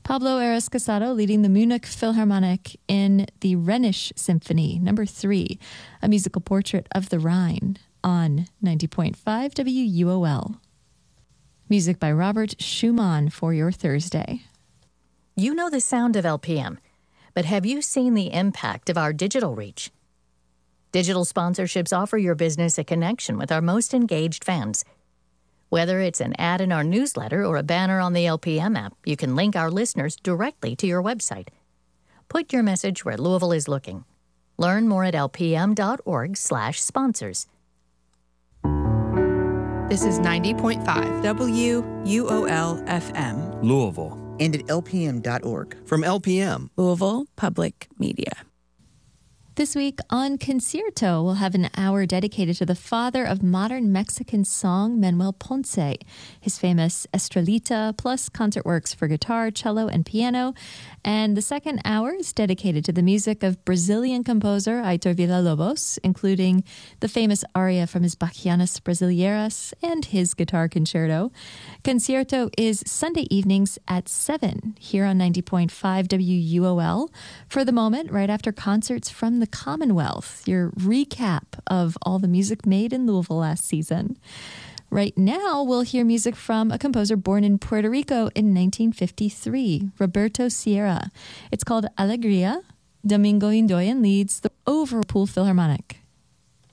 Pablo Aras Casado leading the Munich Philharmonic in the Rhenish Symphony, number 3, a musical portrait of the Rhine on 90.5 WUOL. Music by Robert Schumann for your Thursday. You know the sound of LPM, but have you seen the impact of our digital reach? Digital sponsorships offer your business a connection with our most engaged fans. Whether it's an ad in our newsletter or a banner on the LPM app, you can link our listeners directly to your website. Put your message where Louisville is looking. Learn more at lpm.org/sponsors. This is 90.5 WUOL FM, Louisville. And at lpm.org. From LPM, Louisville Public Media. This week on Concierto, we'll have an hour dedicated to the father of modern Mexican song, Manuel Ponce. His famous Estrellita, plus concert works for guitar, cello, and piano. And the second hour is dedicated to the music of Brazilian composer Aitor Villa-Lobos, including the famous aria from his Bachianas Brasileiras and his guitar concerto. Concierto is Sunday evenings at 7 here on 90.5 WUOL. For the moment, right after concerts from the Commonwealth, your recap of all the music made in Louisville last season. Right now, we'll hear music from a composer born in Puerto Rico in 1953, Roberto Sierra. It's called Alegría. Domingo Indoyen leads the Overpool Philharmonic.